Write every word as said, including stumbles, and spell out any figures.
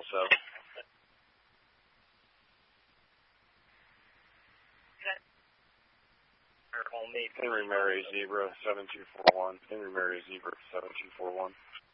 so. Henry Mary Zebra seven two four one. Henry Mary Zebra seven two four one.